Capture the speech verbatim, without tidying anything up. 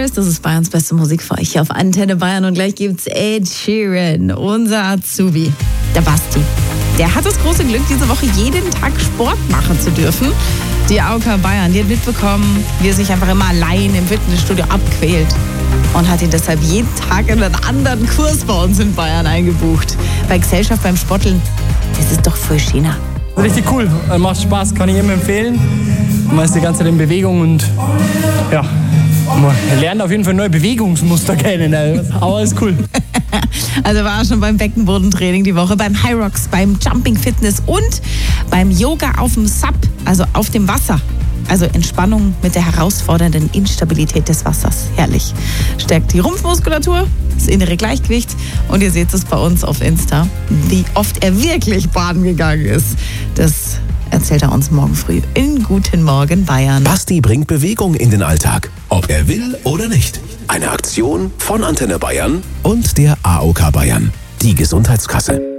Express, das ist Bayerns beste Musik für euch hier auf Antenne Bayern. Und gleich gibt's Ed Sheeran, unser Azubi, der Basti. Der hat das große Glück, diese Woche jeden Tag Sport machen zu dürfen. Die A O K Bayern, die hat mitbekommen, wie er sich einfach immer allein im Fitnessstudio abquält. Und hat ihn deshalb jeden Tag in einen anderen Kurs bei uns in Bayern eingebucht. Bei Gesellschaft beim Sporteln, das ist doch voll schöner. Richtig cool, macht Spaß, kann ich immer empfehlen. Man ist die ganze Zeit in Bewegung und ja, man lernt auf jeden Fall neue Bewegungsmuster kennen. Aber ist cool. Also war er schon beim Beckenbodentraining die Woche, beim High Rocks, beim Jumping Fitness und beim Yoga auf dem Sub, also auf dem Wasser. Also Entspannung mit der herausfordernden Instabilität des Wassers. Herrlich. Stärkt die Rumpfmuskulatur, das innere Gleichgewicht. Und ihr seht es bei uns auf Insta, wie oft er wirklich baden gegangen ist. Das erzählt er uns morgen früh in Guten Morgen Bayern. Basti bringt Bewegung in den Alltag, ob er will oder nicht. Eine Aktion von Antenne Bayern und der A O K Bayern, die Gesundheitskasse.